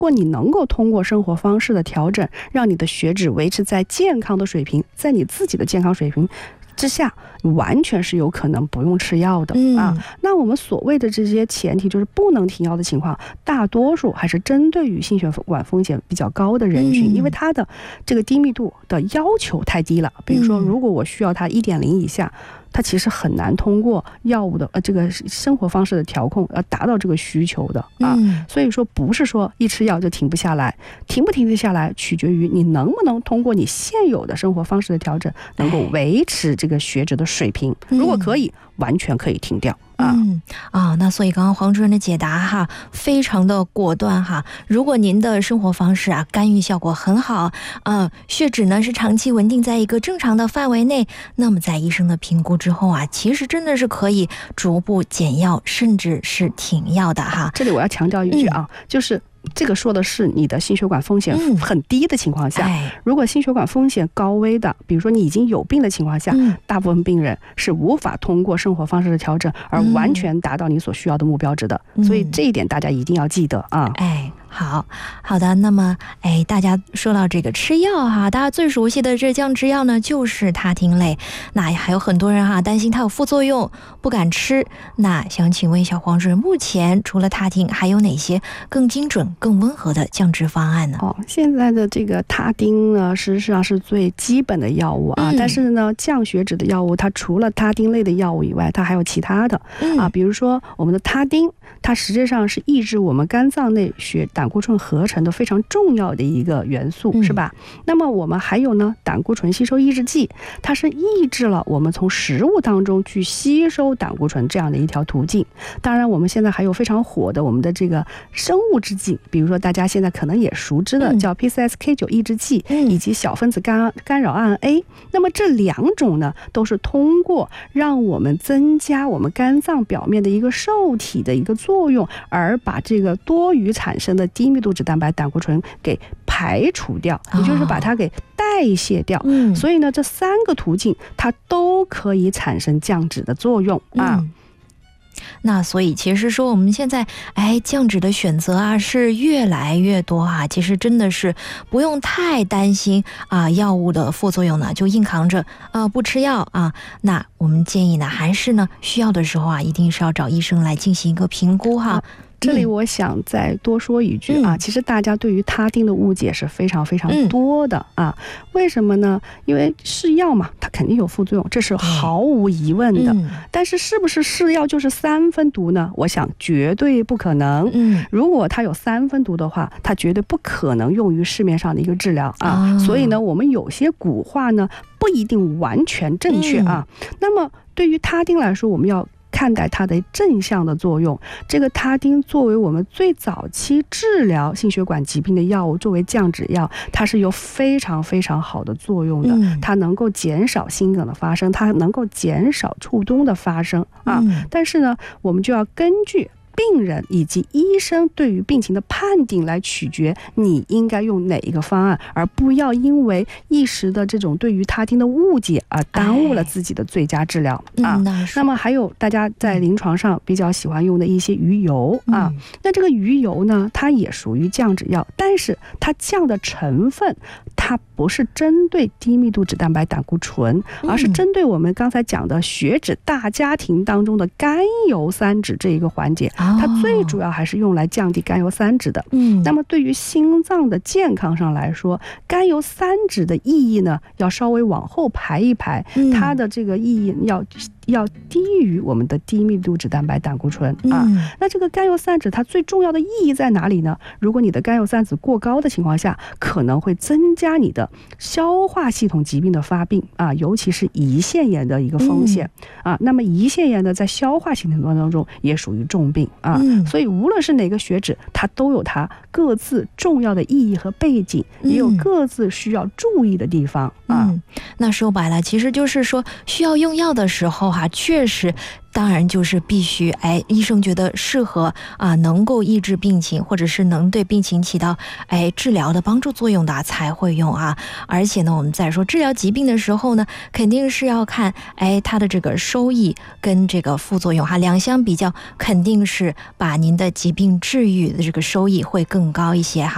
如果你能够通过生活方式的调整，让你的血脂维持在健康的水平，在你自己的健康水平之下，完全是有可能不用吃药的啊。那我们所谓的这些前提就是不能停药的情况，大多数还是针对于心血管风险比较高的人群，因为它的这个低密度的要求太低了。比如说，如果我需要它1.0以下，它其实很难通过药物的这个生活方式的调控达到这个需求的啊。所以说不是说一吃药就停不下来，停不停得下来取决于你能不能通过你现有的生活方式的调整，能够维持这个血脂的水平。如果可以，完全可以停掉。 那所以刚刚黄主任的解答哈，非常的果断哈。如果您的生活方式干预效果很好血脂呢是长期稳定在一个正常的范围内，那么在医生的评估之后其实真的是可以逐步减药，甚至是停药的哈。 这里我要强调一句就是这个说的是你的心血管风险很低的情况下，如果心血管风险高危的，比如说你已经有病的情况下，大部分病人是无法通过生活方式的调整而完全达到你所需要的目标值的。所以这一点大家一定要记得好的，那么大家说到这个吃药大家最熟悉的这降脂药呢就是他汀类，那还有很多人担心它有副作用不敢吃。那想请问一下黄主任，目前除了他汀还有哪些更精准更温和的降脂方案呢？ 现在的这个他汀呢实际上是最基本的药物但是呢降血脂的药物它除了他汀类的药物以外，它还有其他的比如说我们的他汀，它实际上是抑制我们肝脏内胆固醇合成的非常重要的一个元素是吧？那么我们还有呢胆固醇吸收抑制剂，它是抑制了我们从食物当中去吸收胆固醇这样的一条途径。当然我们现在还有非常火的我们的这个生物制剂，比如说大家现在可能也熟知的叫 PCSK9 抑制剂以及小分子干扰胺 A。 那么这两种呢都是通过让我们增加我们肝脏表面的一个受体的一个作用，而把这个多余产生的低密度脂蛋白胆固醇给排除掉，也就是把它给代谢掉。所以呢这三个途径它都可以产生降脂的作用那所以其实说我们现在降脂的选择是越来越多其实真的是不用太担心药物的副作用呢就硬扛着不吃药那我们建议呢还是呢需要的时候一定是要找医生来进行一个评估这里我想再多说一句其实大家对于他汀的误解是非常非常多的为什么呢？因为是药嘛，它肯定有副作用，这是毫无疑问的但是是不是是药就是3分毒呢？我想绝对不可能如果它有3分毒的话，它绝对不可能用于市面上的一个治疗所以呢我们有些古话呢不一定完全正确那么对于他汀来说，我们要看待它的正向的作用。这个他汀作为我们最早期治疗心血管疾病的药物，作为降脂药，它是有非常非常好的作用的它能够减少心梗的发生，它能够减少卒中的发生但是呢我们就要根据病人以及医生对于病情的判定来取决你应该用哪一个方案，而不要因为一时的这种对于他汀的误解而耽误了自己的最佳治疗那么还有大家在临床上比较喜欢用的一些鱼油那这个鱼油呢它也属于降脂药，但是它降的成分它不是针对低密度脂蛋白胆固醇，而是针对我们刚才讲的血脂大家庭当中的甘油三酯这一个环节它最主要还是用来降低甘油三酯的那么对于心脏的健康上来说，甘油三酯的意义呢要稍微往后排一排它的这个意义要低于我们的低密度脂蛋白胆固醇那这个甘油三酯它最重要的意义在哪里呢？如果你的甘油三酯过高的情况下，可能会增加你的消化系统疾病的发病尤其是胰腺炎的一个风险那么胰腺炎呢在消化系统当中也属于重病所以无论是哪个血脂，它都有它各自重要的意义和背景也有各自需要注意的地方那说白了其实就是说需要用药的时候确实当然就是必须医生觉得适合能够抑制病情，或者是能对病情起到治疗的帮助作用的才会用而且呢我们在说治疗疾病的时候呢，肯定是要看它的这个收益跟这个副作用两相比较，肯定是把您的疾病治愈的这个收益会更高一些